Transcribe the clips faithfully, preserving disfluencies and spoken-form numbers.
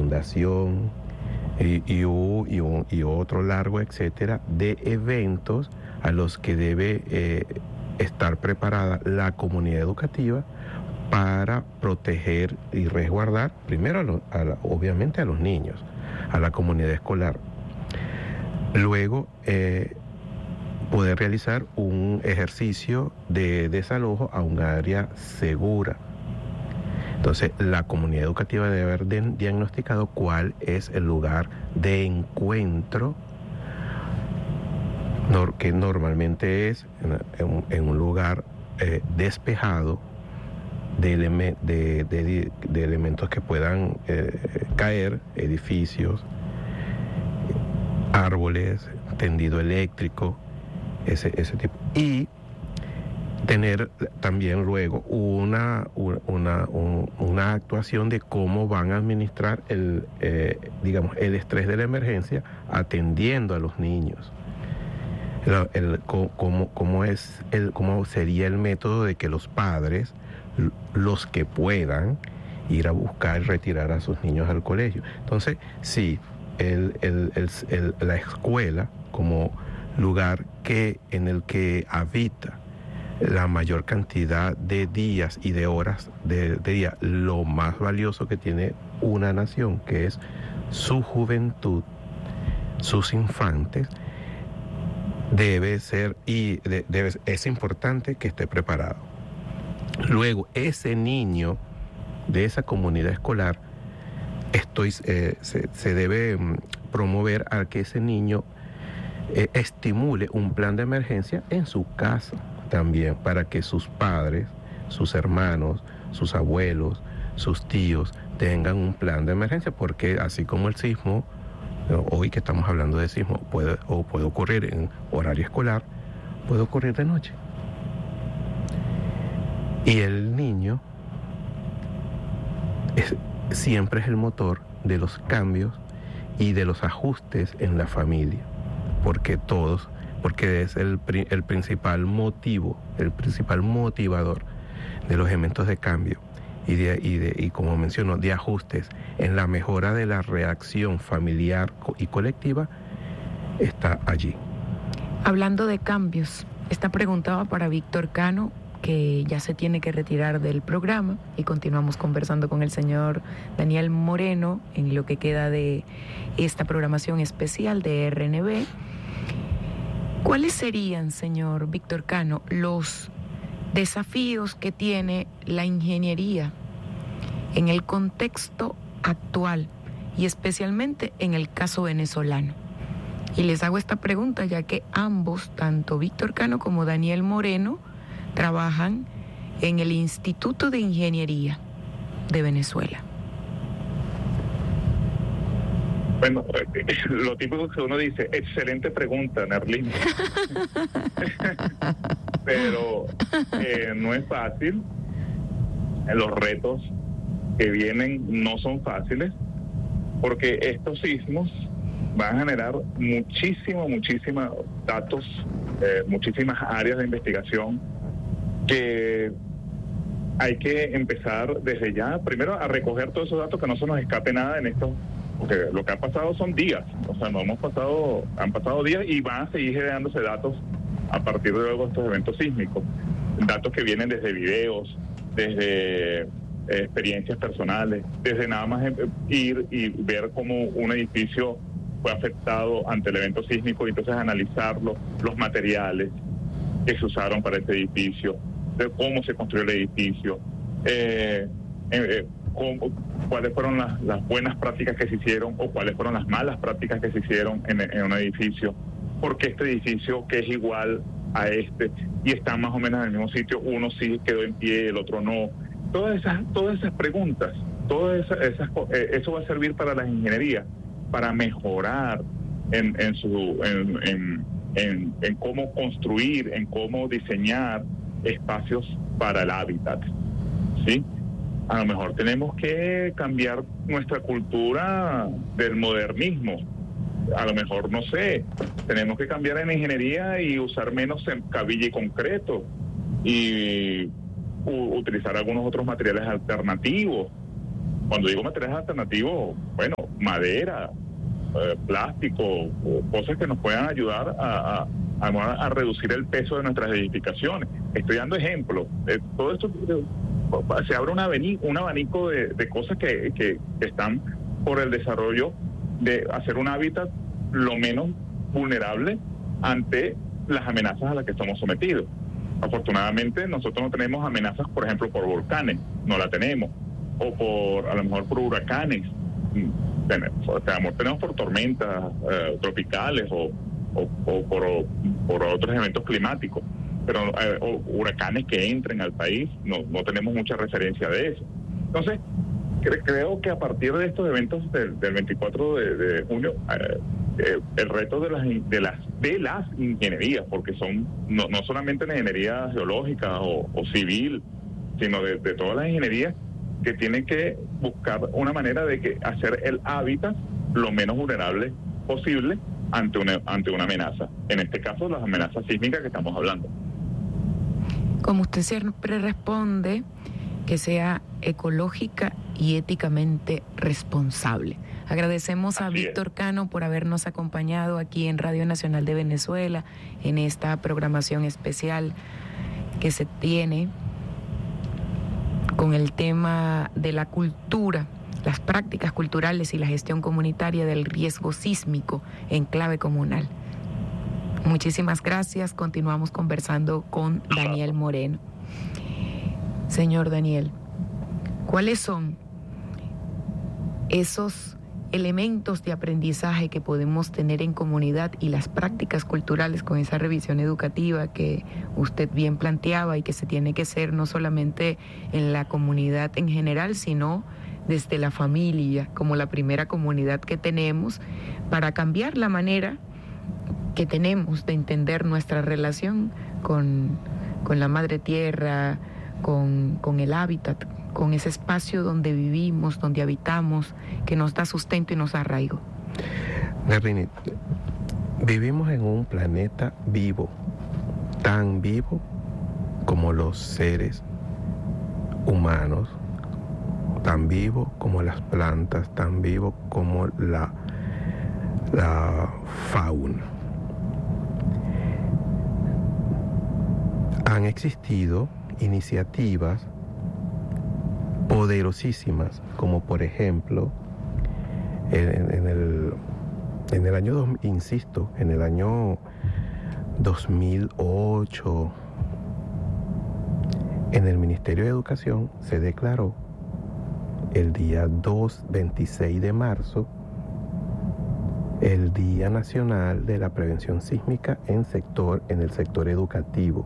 inundación y, y, y, un, y otro largo, etcétera, de eventos a los que debe eh, estar preparada la comunidad educativa para proteger y resguardar, primero, a lo, a la, obviamente, a los niños, a la comunidad escolar. Luego, eh, poder realizar un ejercicio de desalojo a un área segura. Entonces, la comunidad educativa debe haber de, diagnosticado cuál es el lugar de encuentro, nor, que normalmente es en, en un lugar eh, despejado de, eleme, de, de, de elementos que puedan eh, caer, edificios, árboles, tendido eléctrico, ese, ese tipo. Y tener también luego una, una, un, una actuación de cómo van a administrar el, eh, digamos, el estrés de la emergencia atendiendo a los niños. El, el, cómo, cómo, es el, cómo sería el método de que los padres, los que puedan, ir a buscar y retirar a sus niños al colegio. Entonces, sí, el, el, el, el, la escuela como lugar que, en el que habita la mayor cantidad de días y de horas de, de día, lo más valioso que tiene una nación, que es su juventud, sus infantes, debe ser y de, debe, es importante que esté preparado. Luego, ese niño de esa comunidad escolar, estoy, eh, se, se debe promover a que ese niño eh, estimule un plan de emergencia en su casa también, para que sus padres, sus hermanos, sus abuelos, sus tíos tengan un plan de emergencia, porque así como el sismo, hoy que estamos hablando de sismo, puede, o puede ocurrir en horario escolar, puede ocurrir de noche. Y el niño es, siempre es el motor de los cambios y de los ajustes en la familia, porque todos, porque es el, el principal motivo, el principal motivador de los elementos de cambio y, de, y, de, y como menciono, de ajustes en la mejora de la reacción familiar y colectiva, está allí. Hablando de cambios, esta pregunta va para Víctor Cano, que ya se tiene que retirar del programa, y continuamos conversando con el señor Daniel Moreno en lo que queda de esta programación especial de R N B. ¿Cuáles serían, señor Víctor Cano, los desafíos que tiene la ingeniería en el contexto actual y especialmente en el caso venezolano? Y les hago esta pregunta ya que ambos, tanto Víctor Cano como Daniel Moreno, trabajan en el Instituto de Ingeniería de Venezuela. Bueno, lo típico que uno dice, excelente pregunta, Nerlin. Pero eh, no es fácil. Los retos que vienen no son fáciles, porque estos sismos van a generar muchísimo, muchísimos datos, eh, muchísimas áreas de investigación que hay que empezar desde ya, primero a recoger todos esos datos, que no se nos escape nada en esto, porque lo que ha pasado son días, o sea, no hemos pasado, han pasado días y van a seguir generándose datos a partir de luego de estos eventos sísmicos, datos que vienen desde videos, desde eh, experiencias personales, desde nada más ir y ver cómo un edificio fue afectado ante el evento sísmico y entonces analizarlo, los materiales que se usaron para este edificio, de cómo se construyó el edificio, eh, eh, cómo, cuáles fueron las, las buenas prácticas que se hicieron o cuáles fueron las malas prácticas que se hicieron en, en un edificio, porque este edificio que es igual a este y está más o menos en el mismo sitio, uno sí quedó en pie, el otro no. Todas esas, todas esas preguntas, todas esas, esas, eh, eso va a servir para la ingeniería, para mejorar en, en su en, en, en, en cómo construir, en cómo diseñar espacios para el hábitat, ¿sí? A lo mejor tenemos que cambiar nuestra cultura del modernismo. A lo mejor, no sé, tenemos que cambiar en ingeniería y usar menos cabilla y concreto y u- utilizar algunos otros materiales alternativos. Cuando digo materiales alternativos, bueno, madera, eh, plástico, o cosas que nos puedan ayudar a, a, a, a reducir el peso de nuestras edificaciones. Estoy dando ejemplos. Eh, todo esto, eh, se abre un abanico, un abanico de, de cosas que, que, que están por el desarrollo de hacer un hábitat lo menos vulnerable ante las amenazas a las que estamos sometidos. Afortunadamente nosotros no tenemos amenazas, por ejemplo, por volcanes, no la tenemos, o por, a lo mejor por huracanes, tenemos, o sea, tenemos por tormentas eh, tropicales o, o, o por, o, por otros eventos climáticos, pero eh, o huracanes que entren al país, no, no tenemos mucha referencia de eso. Entonces, cre creo que a partir de estos eventos del, del veinticuatro de junio, eh, eh, el reto de las, de las de las ingenierías, porque son no, no solamente la ingeniería geológica o, o civil, sino de, de todas las ingenierías, que tienen que buscar una manera de que hacer el hábitat lo menos vulnerable posible ante una, ante una amenaza. En este caso, las amenazas sísmicas que estamos hablando. Como usted siempre responde, que sea ecológica y éticamente responsable. Agradecemos a Víctor Cano por habernos acompañado aquí en Radio Nacional de Venezuela en esta programación especial que se tiene con el tema de la cultura, las prácticas culturales y la gestión comunitaria del riesgo sísmico en clave comunal. Muchísimas gracias. Continuamos conversando con Daniel Moreno. Señor Daniel, ¿cuáles son esos elementos de aprendizaje que podemos tener en comunidad y las prácticas culturales con esa revisión educativa que usted bien planteaba y que se tiene que hacer no solamente en la comunidad en general, sino desde la familia, como la primera comunidad que tenemos, para cambiar la manera que tenemos de entender nuestra relación con, con la madre tierra, con, con el hábitat, con ese espacio donde vivimos, donde habitamos, que nos da sustento y nos da arraigo? Nerlini, vivimos en un planeta vivo, tan vivo como los seres humanos, tan vivo como las plantas, tan vivo como la, la fauna. Han existido iniciativas poderosísimas, como por ejemplo en, en, el, en el año, dos, insisto, en el año dos mil ocho, en el Ministerio de Educación se declaró el día dos, veintiséis de marzo, el Día Nacional de la Prevención Sísmica en, sector, en el sector educativo.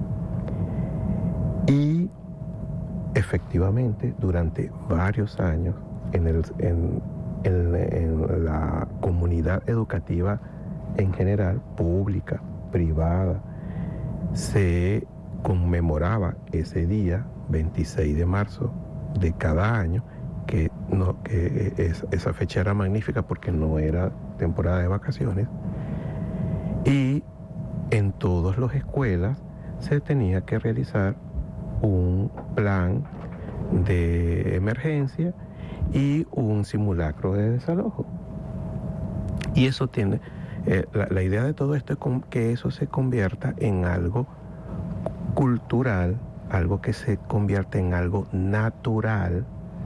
Y efectivamente, durante varios años, en, el, en, en, en la comunidad educativa en general, pública, privada, se conmemoraba ese día, veintiséis de marzo de cada año, que, no, que es, esa fecha era magnífica porque no era temporada de vacaciones, y en todas las escuelas se tenía que realizar un plan de emergencia y un simulacro de desalojo. Y eso tiene, eh, la, la idea de todo esto es con, que eso se convierta en algo cultural, algo que se convierta en algo natural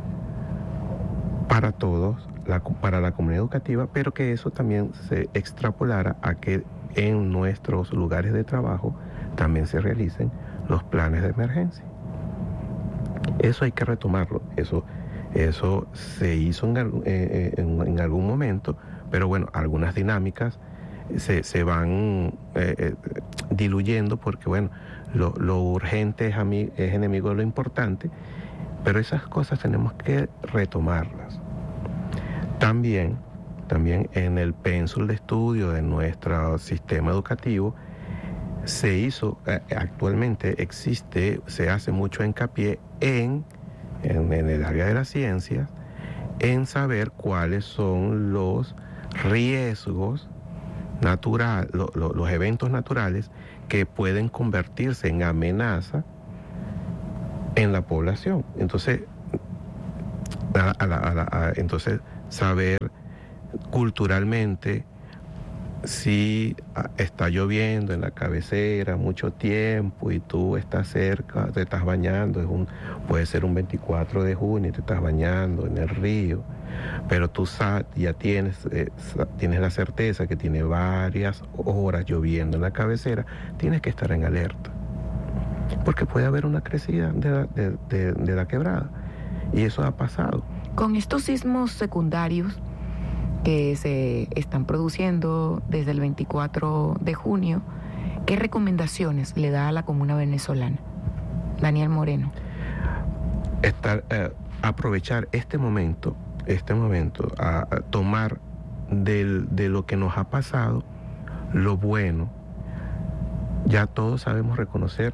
para todos, la, para la comunidad educativa, pero que eso también se extrapolara a que en nuestros lugares de trabajo también se realicen los planes de emergencia. Eso hay que retomarlo. Eso, eso se hizo en, eh, en, en algún momento, pero bueno, algunas dinámicas se, se van eh, eh, diluyendo porque bueno, lo, lo urgente es, a mí, es enemigo de lo importante, pero esas cosas tenemos que retomarlas. También, también en el pénsul de estudio de nuestro sistema educativo se hizo, actualmente existe, se hace mucho hincapié en, en, en el área de las ciencias, en saber cuáles son los riesgos naturales, lo, lo, los eventos naturales que pueden convertirse en amenaza en la población. Entonces, A, a la, a la, a, entonces, saber culturalmente si está lloviendo en la cabecera mucho tiempo y tú estás cerca, te estás bañando, es un, puede ser un veinticuatro de junio y te estás bañando en el río, pero tú ya tienes, eh, tienes la certeza que tiene varias horas lloviendo en la cabecera, tienes que estar en alerta, porque puede haber una crecida de la, de, de, de la quebrada, y eso ha pasado. Con estos sismos secundarios que se están produciendo desde el veinticuatro de junio, ¿qué recomendaciones le da a la comuna venezolana? Daniel Moreno. Estar, eh, aprovechar este momento, este momento, a, a tomar del, de lo que nos ha pasado, lo bueno. Ya todos sabemos reconocer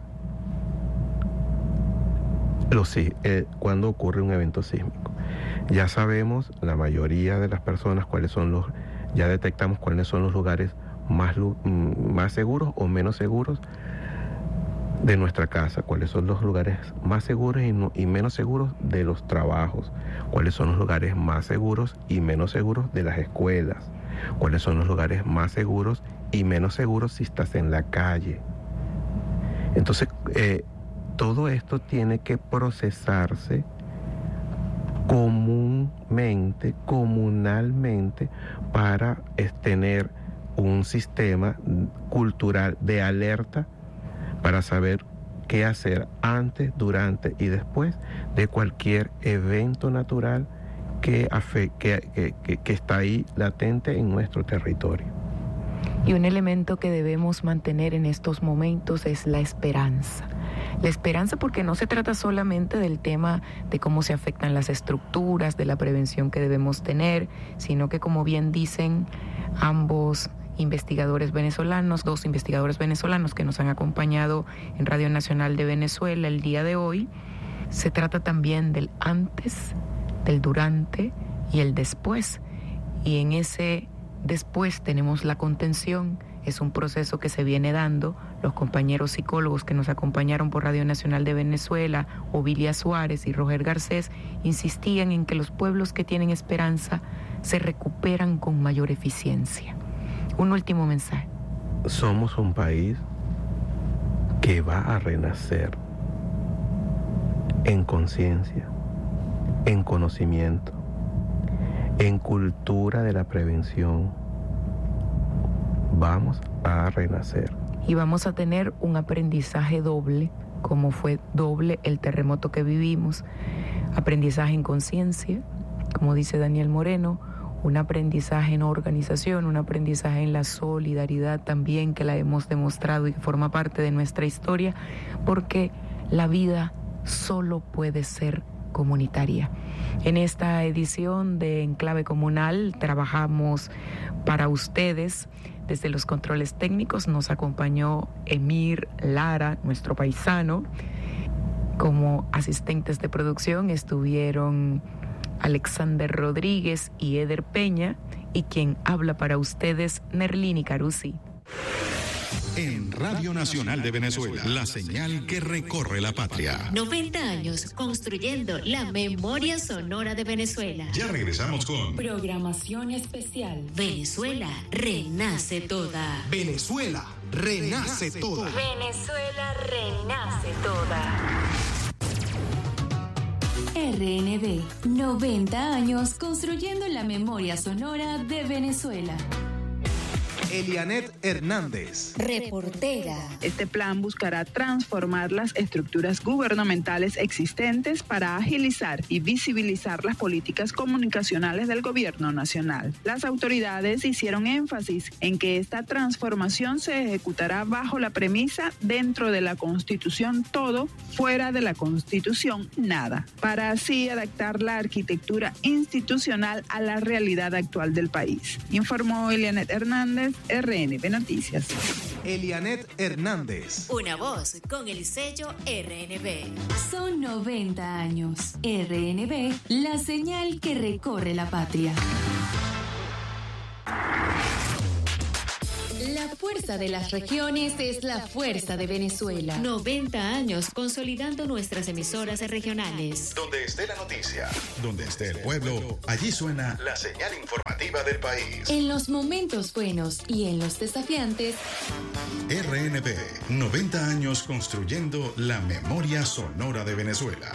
lo, eh, cuando ocurre un evento sísmico. Ya sabemos, la mayoría de las personas, cuáles son los, ya detectamos cuáles son los lugares más, más seguros o menos seguros de nuestra casa, cuáles son los lugares más seguros y, no, y menos seguros de los trabajos, cuáles son los lugares más seguros y menos seguros de las escuelas, cuáles son los lugares más seguros y menos seguros si estás en la calle. Entonces, eh, todo esto tiene que procesarse comúnmente, comunalmente, para tener un sistema cultural de alerta para saber qué hacer antes, durante y después de cualquier evento natural que, afe- que, que, que, que está ahí latente en nuestro territorio. Y un elemento que debemos mantener en estos momentos es la esperanza. La esperanza, porque no se trata solamente del tema de cómo se afectan las estructuras, de la prevención que debemos tener, sino que, como bien dicen ambos investigadores venezolanos, dos investigadores venezolanos que nos han acompañado en Radio Nacional de Venezuela el día de hoy, se trata también del antes, del durante y el después. Y en ese después tenemos la contención. Es un proceso que se viene dando. Los compañeros psicólogos que nos acompañaron por Radio Nacional de Venezuela, Ovilia Suárez y Roger Garcés, insistían en que los pueblos que tienen esperanza se recuperan con mayor eficiencia. Un último mensaje. Somos un país que va a renacer en conciencia, en conocimiento, en cultura de la prevención. Vamos a renacer. Y vamos a tener un aprendizaje doble, como fue doble el terremoto que vivimos. Aprendizaje en conciencia, como dice Daniel Moreno, un aprendizaje en organización, un aprendizaje en la solidaridad también, que la hemos demostrado y que forma parte de nuestra historia, porque la vida solo puede ser comunitaria. En esta edición de Enclave Comunal trabajamos para ustedes. Desde los controles técnicos nos acompañó Emir Lara, nuestro paisano. Como asistentes de producción estuvieron Alexander Rodríguez y Eder Peña, y quien habla para ustedes, Nerlini Carusi. En Radio Nacional de Venezuela, la señal que recorre la patria. noventa años construyendo la memoria sonora de Venezuela. Ya regresamos con programación especial. Venezuela renace toda. Venezuela renace toda. Venezuela renace toda. R N V, noventa años construyendo la memoria sonora de Venezuela. Elianet Hernández, reportera. Este plan buscará transformar las estructuras gubernamentales existentes para agilizar y visibilizar las políticas comunicacionales del gobierno nacional. Las autoridades hicieron énfasis en que esta transformación se ejecutará bajo la premisa: dentro de la Constitución todo, fuera de la Constitución nada, para así adaptar la arquitectura institucional a la realidad actual del país. Informó Elianet Hernández, R N V Noticias. Elianet Hernández. Una voz con el sello R N V. Son noventa años. R N V, la señal que recorre la patria. La fuerza de las regiones es la fuerza de Venezuela. noventa años consolidando nuestras emisoras regionales. Donde esté la noticia, donde esté el pueblo, allí suena la señal informativa del país. En los momentos buenos y en los desafiantes. R N B, noventa años construyendo la memoria sonora de Venezuela.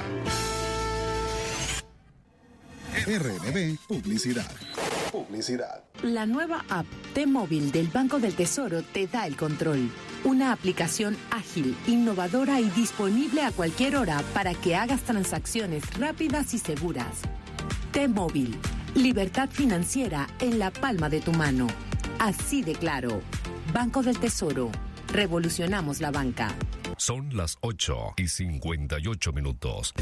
R N B Publicidad. Publicidad. La nueva app T-Móvil del Banco del Tesoro te da el control. Una aplicación ágil, innovadora y disponible a cualquier hora para que hagas transacciones rápidas y seguras. T-Móvil, libertad financiera en la palma de tu mano. Así de claro. Banco del Tesoro. Revolucionamos la banca. Son las ocho y cincuenta y ocho minutos.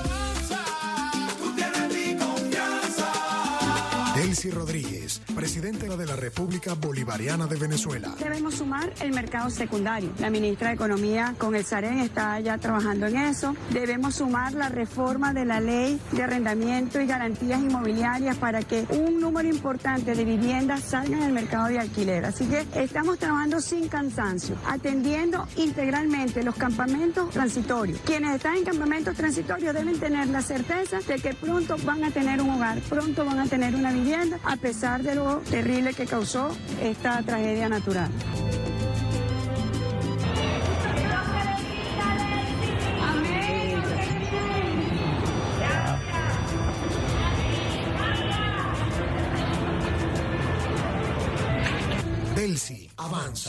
Delcy Rodríguez, presidenta de la República Bolivariana de Venezuela. Debemos sumar el mercado secundario. La ministra de Economía con el Sarén está ya trabajando en eso. Debemos sumar la reforma de la ley de arrendamiento y garantías inmobiliarias para que un número importante de viviendas salgan al mercado de alquiler. Así que estamos trabajando sin cansancio, atendiendo integralmente los campamentos transitorios. Quienes están en campamentos transitorios deben tener la certeza de que pronto van a tener un hogar, pronto van a tener una vivienda, a pesar de lo terrible que causó esta tragedia natural. Delcy, avanza.